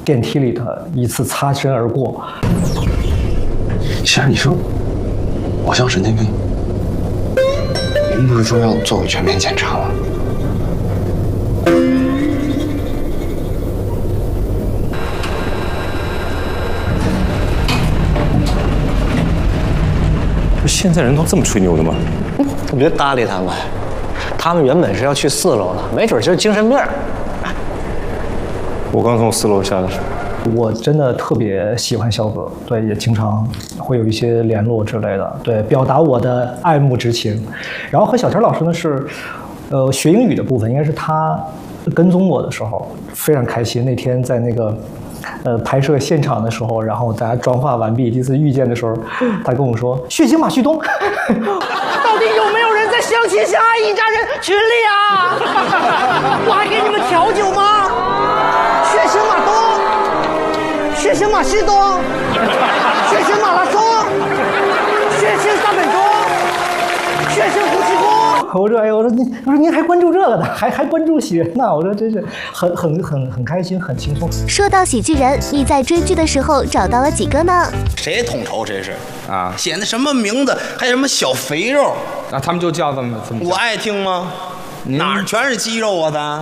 电梯里的一次擦身而过。 先生，你说我像神经病？您不是说要做个全面检查吗？ 现在人都这么吹牛的吗？ 你别搭理他们，他们原本是要去4楼的，没准就是精神病。 我刚从4楼下的时候。 我真的特别喜欢肖哥，对，也经常会有一些联络之类的，对，表达我的爱慕之情。然后和小陈老师呢是，学英语的部分，应该是他跟踪我的时候非常开心。那天在那个拍摄现场的时候，然后大家妆化完毕，第一次遇见的时候，他跟我说：“血腥马旭东，到底有没有人在相亲相爱一家人群里啊？我还给你们调酒吗？血腥马东。”血腥马旭东，血腥马拉松，血腥3分钟，血腥夫妻宫。我说您还关注这个呢，还关注喜人呢？我说真是很开心，很轻松。 说到喜剧人，你在追剧的时候找到了几个呢？ 谁统筹这是啊？写的什么名字？还有什么小肥肉？ 那他们就叫这么。 我爱听吗？哪儿全是肌肉啊？咱。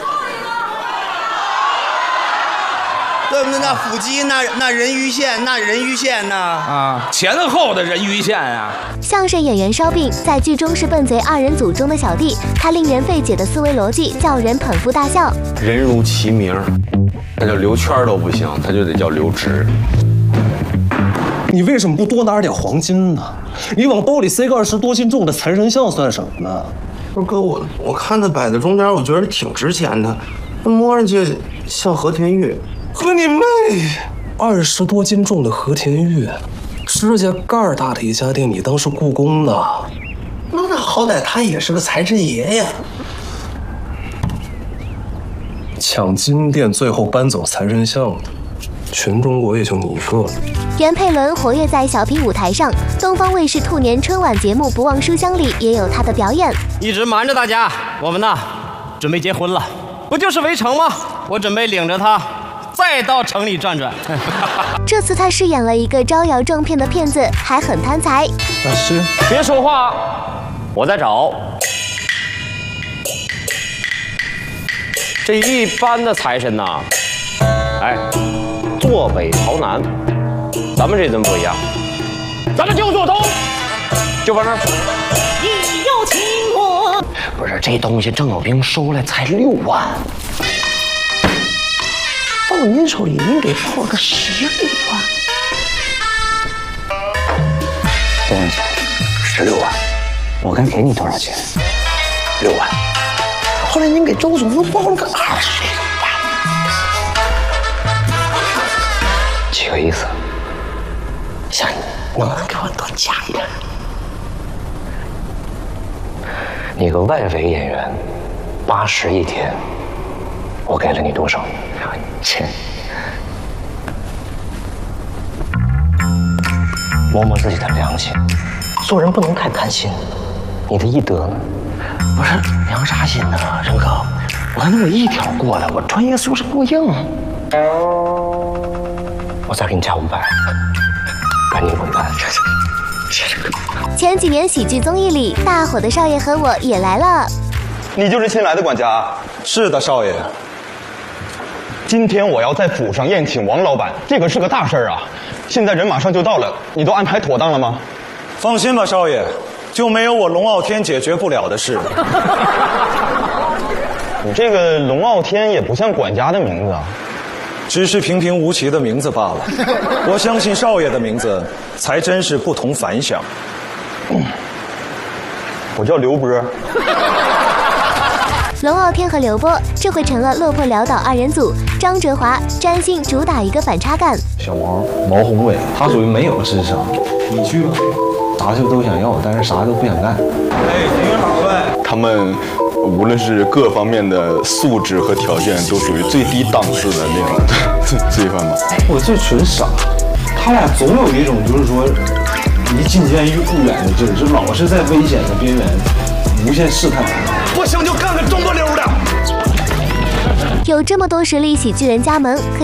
对不对？那腹肌，那人鱼线，呐前后的人鱼线啊！ 相声演员烧饼在剧中是笨贼2人组中的小弟，他令人费解的思维逻辑叫人捧腹大笑。 人如其名，他就留圈都不行，他就得叫留直。 你为什么不多拿点黄金呢？你往包里塞个20多斤重的财神像算什么呢？ 不是哥，我看他摆在中间，我觉得挺值钱的，摸上去像和田玉。 和你妹！20多斤重的和田玉，指甲盖大的一家店，你当是故宫呢？ 那好歹他也是个财神爷呀！ 抢金店最后搬走财神像的，全中国也就你一个。 袁佩伦活跃在小品舞台上，东方卫视兔年春晚节目《不忘书香》里也有他的表演。 一直瞒着大家，我们呢准备结婚了，不就是围城吗？我准备领着他。再到城里转转。 这次他饰演了一个招摇撞骗的骗子，还很贪财。 老师， 别说话，我在找。这一般的财神呐，哎，坐北朝南，咱们这顿不一样，咱们就做东，就往那儿。 你要请我？ 不是，这东西郑有兵收来才6万。到您手里，您给破个16万， 多少钱？16万。我该给你多少钱？6万。后来您给周总又报了个20万，几个意思？想能不能给我多加一点？你个外围演员，80一天，我给了你多少？切！摸摸自己的良心，做人不能太贪心。你的医德呢？不是良啥心呢，任哥？我看我1条过了，我专业素质过硬。我再给你加500，赶紧滚蛋！ 前几年喜剧综艺里大火的少爷和我也来了。 你就是新来的管家？ 是的，少爷。 今天我要在府上宴请王老板，这可是个大事啊！现在人马上就到了，你都安排妥当了吗？ 放心吧，少爷，就没有我龙傲天解决不了的事。 你这个龙傲天也不像管家的名字啊， 只是平平无奇的名字罢了。我相信少爷的名字才真是不同凡响。 我叫刘波。 龙傲天和刘波这回成了落魄潦倒2人组，张哲华、詹鑫主打一个反差感。 小毛宏伟，他属于没有智商，你去吧，啥就都想要，但是啥都不想干。 哎，挺好呗。 他们无论是各方面的素质和条件，都属于最低档次的那种罪犯吧。 我这纯傻，他俩总有一种就是说，离进监狱不远的劲儿，就老是在危险的边缘无限试探。 不行就干个中不溜的。 有这么多实力喜剧人加盟，可以